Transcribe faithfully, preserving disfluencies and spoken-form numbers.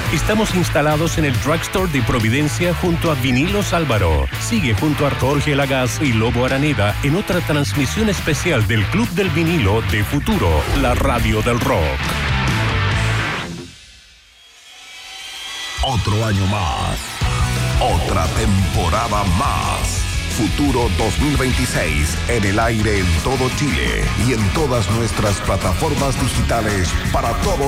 Estamos instalados en el Drugstore de Providencia junto a Vinilos Álvaro. Sigue junto a Jorge Lagaz y Lobo Araneda en otra transmisión especial del Club del Vinilo de Futuro, la radio del rock. Otro año más. Otra temporada más. Futuro dos mil veintiséis en el aire en todo Chile y en todas nuestras plataformas digitales para todo